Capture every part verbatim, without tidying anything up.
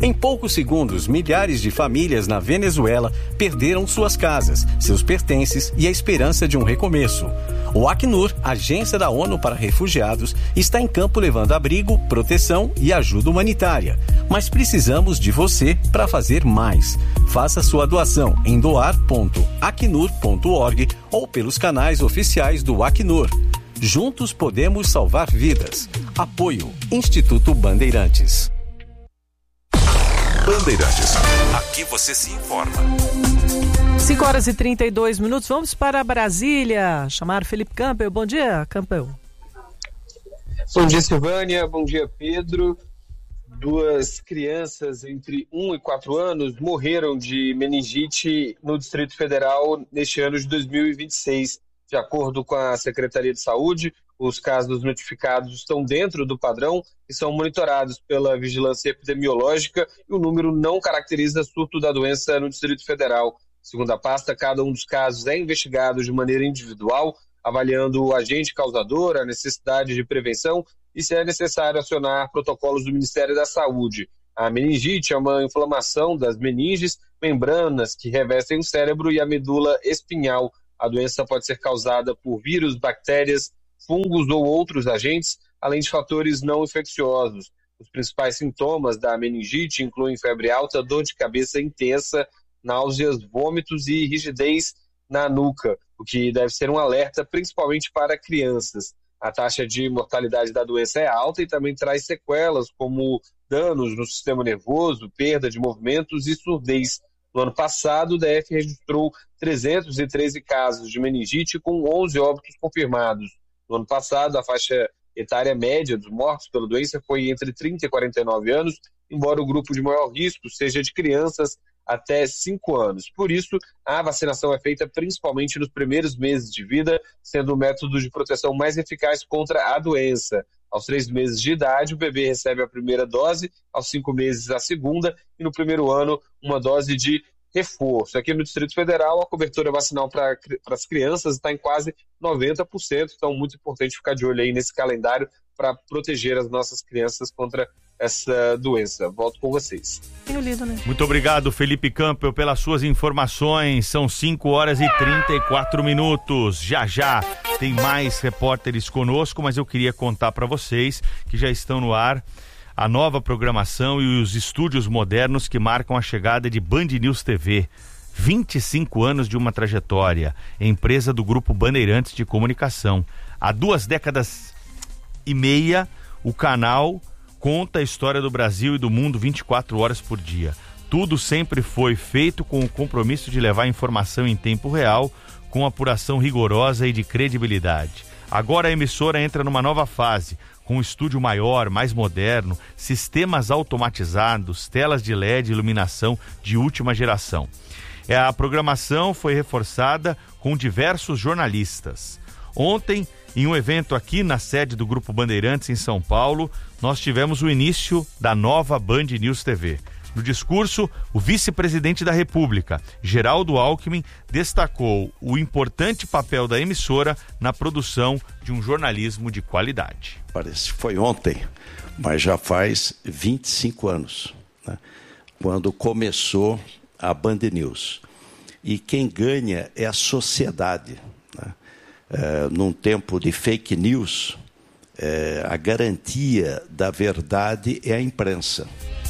Em poucos segundos, milhares de famílias na Venezuela perderam suas casas, seus pertences e a esperança de um recomeço. O Acnur, agência da ONU para refugiados, está em campo levando abrigo, proteção e ajuda humanitária. Mas precisamos de você para fazer mais. Faça sua doação em doar ponto acnur ponto org ou pelos canais oficiais do Acnur. Juntos podemos salvar vidas. Apoio Instituto Bandeirantes. Bandeirantes. Aqui você se informa. cinco horas e trinta e dois minutos. Vamos para Brasília. Chamar Felipe Campbell. Bom dia, Campbell. Bom dia, Silvânia. Bom dia, Pedro. Duas crianças entre um e quatro anos morreram de meningite no Distrito Federal neste ano de dois mil e vinte e seis. De acordo com a Secretaria de Saúde, os casos notificados estão dentro do padrão e são monitorados pela vigilância epidemiológica e o número não caracteriza surto da doença no Distrito Federal. Segundo a pasta, cada um dos casos é investigado de maneira individual, avaliando o agente causador, a necessidade de prevenção e se é necessário acionar protocolos do Ministério da Saúde. A meningite é uma inflamação das meninges, membranas que revestem o cérebro e a medula espinhal. A doença pode ser causada por vírus, bactérias, fungos ou outros agentes, além de fatores não infecciosos. Os principais sintomas da meningite incluem febre alta, dor de cabeça intensa, náuseas, vômitos e rigidez na nuca, o que deve ser um alerta principalmente para crianças. A taxa de mortalidade da doença é alta e também traz sequelas como danos no sistema nervoso, perda de movimentos e surdez. No ano passado, o D F registrou trezentos e treze casos de meningite com onze óbitos confirmados. No ano passado, a faixa etária média dos mortos pela doença foi entre trinta e quarenta e nove anos, embora o grupo de maior risco seja de crianças até cinco anos. Por isso, a vacinação é feita principalmente nos primeiros meses de vida, sendo o método de proteção mais eficaz contra a doença. Aos três meses de idade, o bebê recebe a primeira dose, aos cinco meses a segunda e no primeiro ano uma dose de reforço. Aqui no Distrito Federal, a cobertura vacinal para as crianças está em quase noventa por cento, então muito importante ficar de olho aí nesse calendário para proteger as nossas crianças contra essa doença. Volto com vocês. Tenho lido, né? Muito obrigado, Felipe Campbell, pelas suas informações. São cinco horas e trinta e quatro minutos. Já já tem mais repórteres conosco, mas eu queria contar para vocês que já estão no ar a nova programação e os estúdios modernos que marcam a chegada de Band News T V. vinte e cinco anos de uma trajetória, empresa do Grupo Bandeirantes de Comunicação. Há duas décadas e meia, o canal conta a história do Brasil e do mundo vinte e quatro horas por dia. Tudo sempre foi feito com o compromisso de levar informação em tempo real, com apuração rigorosa e de credibilidade. Agora a emissora entra numa nova fase, com um estúdio maior, mais moderno, sistemas automatizados, telas de L E D e iluminação de última geração. A programação foi reforçada com diversos jornalistas. Ontem, em um evento aqui na sede do Grupo Bandeirantes, em São Paulo, nós tivemos o início da nova Band News T V. No discurso, o vice-presidente da República, Geraldo Alckmin, destacou o importante papel da emissora na produção de um jornalismo de qualidade. Parece que foi ontem, mas já faz vinte e cinco anos, né, quando começou a Band News. E quem ganha é a sociedade, né? É, num tempo de fake news, é, a garantia da verdade é a imprensa.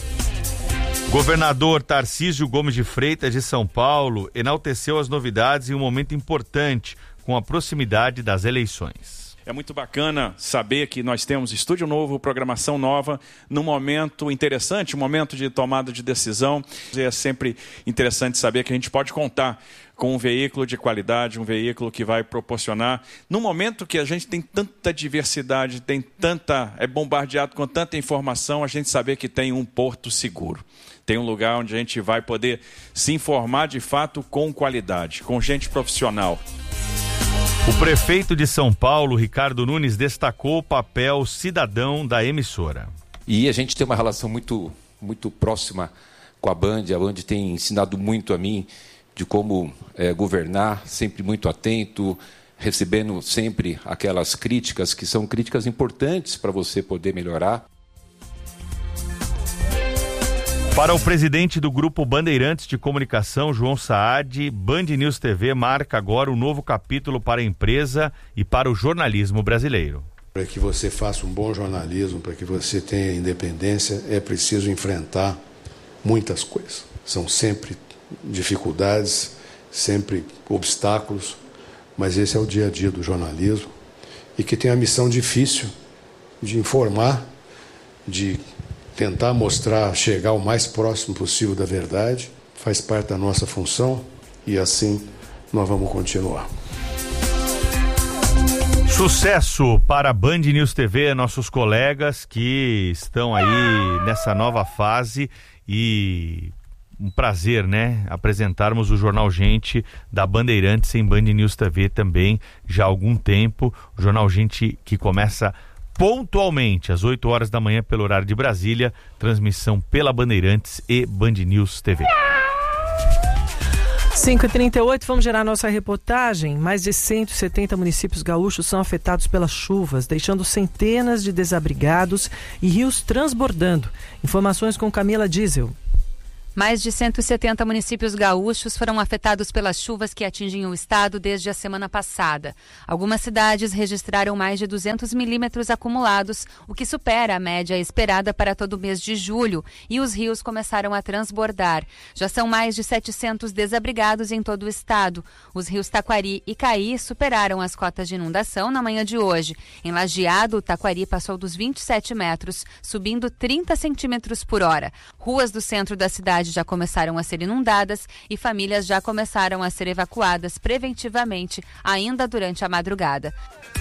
Governador Tarcísio Gomes de Freitas, de São Paulo, enalteceu as novidades em um momento importante, com a proximidade das eleições. É muito bacana saber que nós temos estúdio novo, programação nova, num momento interessante, um momento de tomada de decisão. É sempre interessante saber que a gente pode contar com um veículo de qualidade, um veículo que vai proporcionar, num momento que a gente tem tanta diversidade, tem tanta, é bombardeado com tanta informação, a gente saber que tem um porto seguro. Tem um lugar onde a gente vai poder se informar de fato com qualidade, com gente profissional. O prefeito de São Paulo, Ricardo Nunes, destacou o papel cidadão da emissora. E a gente tem uma relação muito, muito próxima com a Band. A Band tem ensinado muito a mim de como é, governar, sempre muito atento, recebendo sempre aquelas críticas que são críticas importantes para você poder melhorar. Para o presidente do Grupo Bandeirantes de Comunicação, João Saad, Band News T V marca agora um novo capítulo para a empresa e para o jornalismo brasileiro. Para que você faça um bom jornalismo, para que você tenha independência, é preciso enfrentar muitas coisas. São sempre dificuldades, sempre obstáculos, mas esse é o dia a dia do jornalismo e que tem a missão difícil de informar, de tentar mostrar, chegar o mais próximo possível da verdade, faz parte da nossa função e assim nós vamos continuar. Sucesso para a Band News T V, nossos colegas que estão aí nessa nova fase e um prazer, né, apresentarmos o Jornal Gente da Bandeirantes em Band News T V também já há algum tempo. O Jornal Gente que começa pontualmente às oito horas da manhã pelo horário de Brasília, transmissão pela Bandeirantes e Band News T V. cinco e trinta e oito, vamos gerar nossa reportagem. Mais de cento e setenta municípios gaúchos são afetados pelas chuvas, deixando centenas de desabrigados e rios transbordando. Informações com Camila Diesel. Mais de cento e setenta municípios gaúchos foram afetados pelas chuvas que atingem o estado desde a semana passada. Algumas cidades registraram mais de duzentos milímetros acumulados, o que supera a média esperada para todo o mês de julho, e os rios começaram a transbordar. Já são mais de setecentos desabrigados em todo o estado. Os rios Taquari e Caí superaram as cotas de inundação na manhã de hoje. Em Lajeado, o Taquari passou dos vinte e sete metros, subindo trinta centímetros por hora. Ruas do centro da cidade já começaram a ser inundadas e famílias já começaram a ser evacuadas preventivamente ainda durante a madrugada.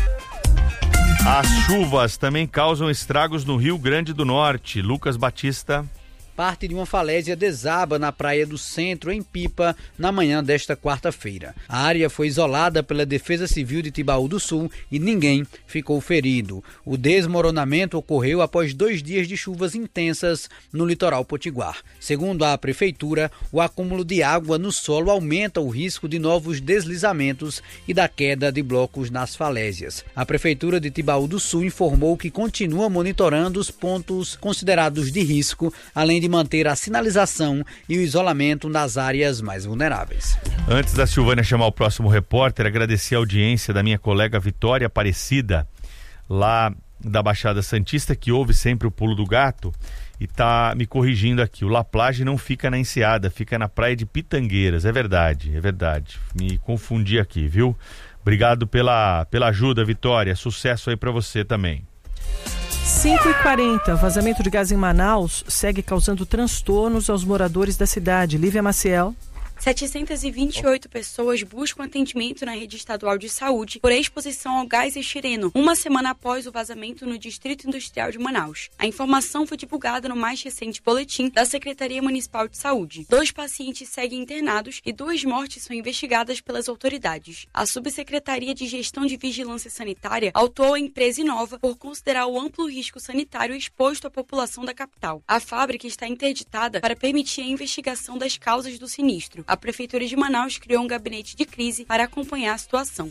As chuvas também causam estragos no Rio Grande do Norte. Lucas Batista. Parte de uma falésia desaba na Praia do Centro, em Pipa, na manhã desta quarta-feira. A área foi isolada pela Defesa Civil de Tibaú do Sul e ninguém ficou ferido. O desmoronamento ocorreu após dois dias de chuvas intensas no litoral potiguar. Segundo a Prefeitura, o acúmulo de água no solo aumenta o risco de novos deslizamentos e da queda de blocos nas falésias. A Prefeitura de Tibaú do Sul informou que continua monitorando os pontos considerados de risco, além de manter a sinalização e o isolamento nas áreas mais vulneráveis. Antes da Silvânia chamar o próximo repórter, agradecer a audiência da minha colega Vitória Aparecida, lá da Baixada Santista, que ouve sempre o Pulo do Gato e tá me corrigindo aqui. O La Plage não fica na Enseada, fica na Praia de Pitangueiras. É verdade, é verdade. Me confundi aqui, viu? Obrigado pela, pela ajuda, Vitória. Sucesso aí pra você também. cinco e quarenta, vazamento de gás em Manaus segue causando transtornos aos moradores da cidade. Lívia Maciel. setecentas e vinte e oito pessoas buscam atendimento na rede estadual de saúde por exposição ao gás estireno, uma semana após o vazamento no Distrito Industrial de Manaus. A informação foi divulgada no mais recente boletim da Secretaria Municipal de Saúde. Dois pacientes seguem internados e duas mortes são investigadas pelas autoridades. A Subsecretaria de Gestão de Vigilância Sanitária autuou a empresa Inova por considerar o amplo risco sanitário exposto à população da capital. A fábrica está interditada para permitir a investigação das causas do sinistro. A Prefeitura de Manaus criou um gabinete de crise para acompanhar a situação.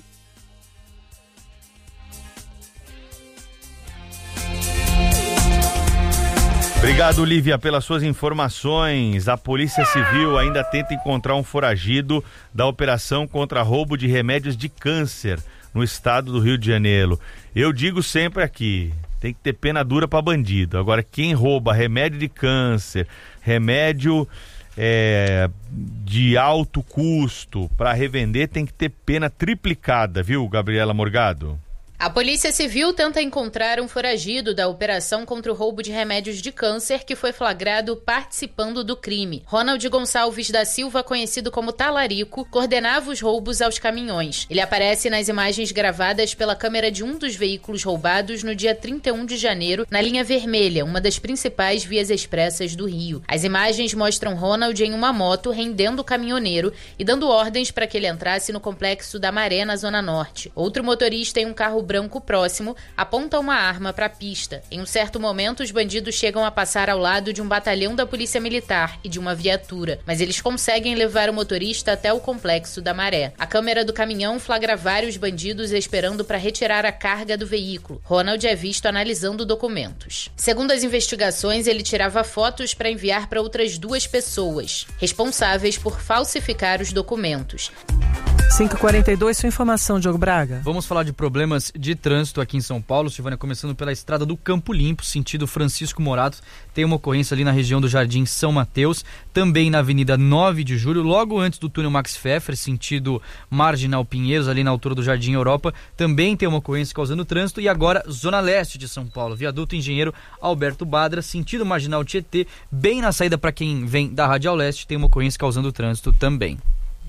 Obrigado, Lívia, pelas suas informações. A Polícia Civil ainda tenta encontrar um foragido da operação contra roubo de remédios de câncer no estado do Rio de Janeiro. Eu digo sempre aqui, tem que ter pena dura para bandido. Agora, quem rouba remédio de câncer, remédio... É, de alto custo para revender, tem que ter pena triplicada, viu, Gabriela Morgado? A Polícia Civil tenta encontrar um foragido da operação contra o roubo de remédios de câncer que foi flagrado participando do crime. Ronald Gonçalves da Silva, conhecido como Talarico, coordenava os roubos aos caminhões. Ele aparece nas imagens gravadas pela câmera de um dos veículos roubados no dia trinta e um de janeiro, na linha vermelha, uma das principais vias expressas do Rio. As imagens mostram Ronald em uma moto rendendo o caminhoneiro e dando ordens para que ele entrasse no complexo da Maré, na Zona Norte. Outro motorista em um carro branco próximo, aponta uma arma para a pista. Em um certo momento, os bandidos chegam a passar ao lado de um batalhão da Polícia Militar e de uma viatura, mas eles conseguem levar o motorista até o Complexo da Maré. A câmera do caminhão flagra vários bandidos esperando para retirar a carga do veículo. Ronald é visto analisando documentos. Segundo as investigações, ele tirava fotos para enviar para outras duas pessoas, responsáveis por falsificar os documentos. cinco e quarenta e dois, sua informação, Diogo Braga. Vamos falar de problemas de trânsito aqui em São Paulo, Silvânia, começando pela estrada do Campo Limpo, sentido Francisco Morato. Tem uma ocorrência ali na região do Jardim São Mateus, também na Avenida nove de julho, logo antes do túnel Max Pfeffer, sentido Marginal Pinheiros, ali na altura do Jardim Europa. Também tem uma ocorrência causando trânsito. E agora, Zona Leste de São Paulo, viaduto Engenheiro Alberto Badra, sentido Marginal Tietê, bem na saída para quem vem da Radial Leste, tem uma ocorrência causando trânsito também.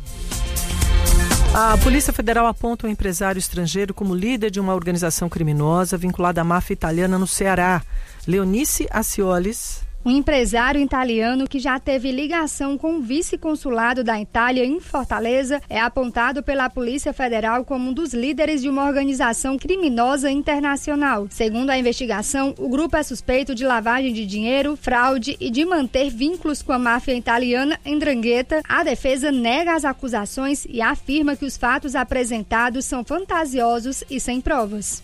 A Polícia Federal aponta um empresário estrangeiro como líder de uma organização criminosa vinculada à máfia italiana no Ceará. Leonice Aciolis. Um empresário italiano que já teve ligação com o vice-consulado da Itália em Fortaleza é apontado pela Polícia Federal como um dos líderes de uma organização criminosa internacional. Segundo a investigação, o grupo é suspeito de lavagem de dinheiro, fraude e de manter vínculos com a máfia italiana em 'Ndrangheta. A defesa nega as acusações e afirma que os fatos apresentados são fantasiosos e sem provas.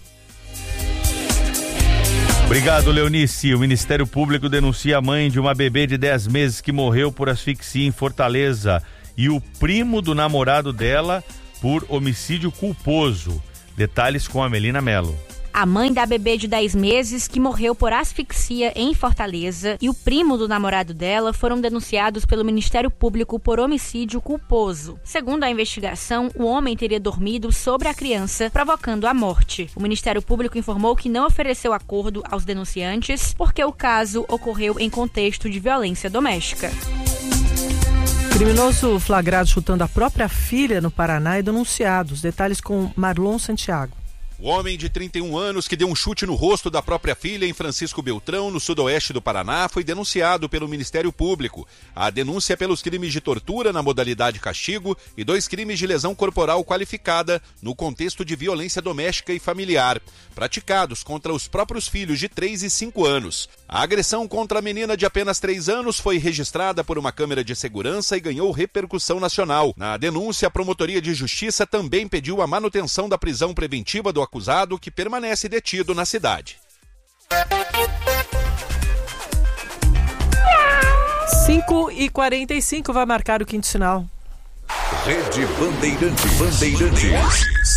Obrigado, Leonice. O Ministério Público denuncia a mãe de uma bebê de dez meses que morreu por asfixia em Fortaleza e o primo do namorado dela por homicídio culposo. Detalhes com a Melina Mello. A mãe da bebê de dez meses que morreu por asfixia em Fortaleza e o primo do namorado dela foram denunciados pelo Ministério Público por homicídio culposo. Segundo a investigação, o homem teria dormido sobre a criança, provocando a morte. O Ministério Público informou que não ofereceu acordo aos denunciantes porque o caso ocorreu em contexto de violência doméstica. Criminoso flagrado chutando a própria filha no Paraná é denunciado. Os detalhes com Marlon Santiago. O homem de trinta e um anos que deu um chute no rosto da própria filha em Francisco Beltrão, no sudoeste do Paraná, foi denunciado pelo Ministério Público. A denúncia é pelos crimes de tortura na modalidade castigo e dois crimes de lesão corporal qualificada no contexto de violência doméstica e familiar, praticados contra os próprios filhos de três e cinco anos. A agressão contra a menina de apenas três anos foi registrada por uma câmera de segurança e ganhou repercussão nacional. Na denúncia, a Promotoria de Justiça também pediu a manutenção da prisão preventiva do acusado, que permanece detido na cidade. cinco e quarenta e cinco vai marcar o quinto sinal. Rede Bandeirantes. Bandeirantes.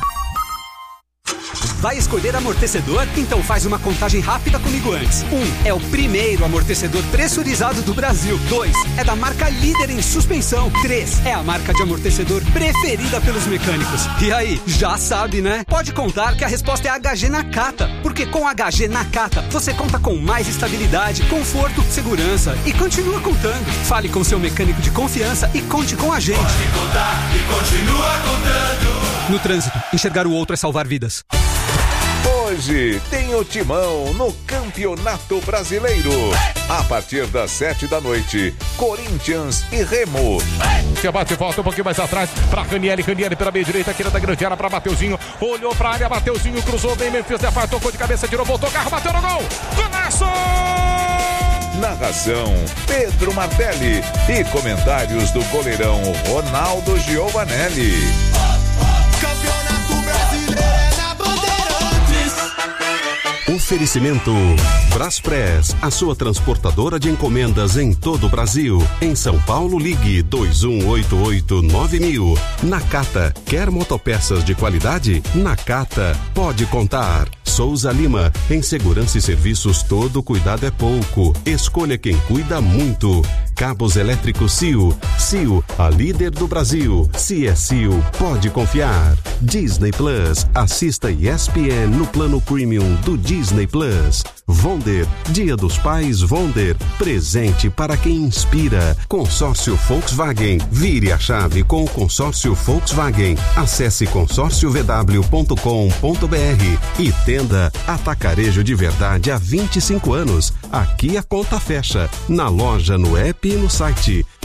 Vai escolher amortecedor? Então faz uma contagem rápida comigo antes. Um, é o primeiro amortecedor pressurizado do Brasil. Dois, é da marca líder em suspensão. Três, é a marca de amortecedor preferida pelos mecânicos. E aí, já sabe, né? Pode contar que a resposta é H G Nakata, porque com H G Nakata você conta com mais estabilidade, conforto, segurança e continua contando. Fale com seu mecânico de confiança e conte com a gente. Pode contar e continua contando. No trânsito, enxergar o outro é salvar vidas. Hoje tem o Timão no Campeonato Brasileiro. A partir das sete da noite, Corinthians e Remo. Se abate, volta um pouquinho mais atrás para Ranieri, Ranieri pela meia direita, aqui da grande área para Mateuzinho. Olhou para a área, Mateuzinho cruzou bem, Memphis Depay tocou de cabeça, tirou, voltou, carro, bateu no gol. Golaço! Narração Pedro Martelli e comentários do goleirão Ronaldo Giovanelli. Campeonato Brasileiro é na Bandeirantes. Oferecimento Braspress, a sua transportadora de encomendas em todo o Brasil. Em São Paulo, ligue dois um oito oito nove mil. Nakata, quer motopeças de qualidade? Nakata, pode contar. Souza Lima, em segurança e serviços todo cuidado é pouco. Escolha quem cuida muito. Cabos elétricos C I O. C I O, a líder do Brasil. Se é C I O, pode confiar. Disney Plus, assista E S P N no plano premium do Disney Plus. Vonder, Dia dos Pais Vonder, presente para quem inspira. Consórcio Volkswagen, vire a chave com o consórcio Volkswagen. Acesse consórcio v w ponto com ponto b r e tenda Atacarejo de Verdade há vinte e cinco anos. Aqui a conta fecha, na loja, no app e no site.